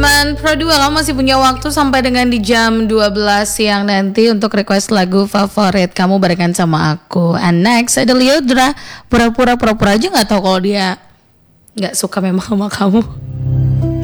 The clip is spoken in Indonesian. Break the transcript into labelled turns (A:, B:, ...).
A: Teman Pro 2, kamu masih punya waktu sampai dengan di jam 12 siang nanti untuk request lagu favorit kamu barengan sama aku. And next ada Lyudra, pura-pura aja nggak tahu kalau dia nggak suka memang sama kamu.